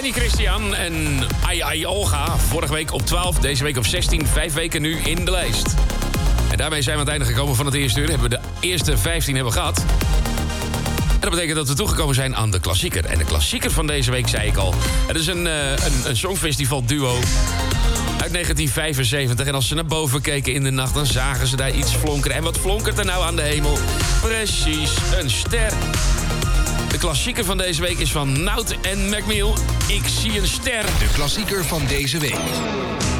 Danny Christian en Ai Ai Olga. Vorige week op 12, deze week op 16. 5 weken nu in de lijst. En daarmee zijn we aan het einde gekomen van het eerste uur. Hebben we de eerste 15 hebben gehad. En dat betekent dat we toegekomen zijn aan de klassieker. En de klassieker van deze week, zei ik al. Het is een songfestival duo uit 1975. En als ze naar boven keken in de nacht, dan zagen ze daar iets flonkeren. En wat flonkert er nou aan de hemel? Precies, een ster. De klassieker van deze week is van Nout en McMill. Ik zie een ster. De klassieker van deze week.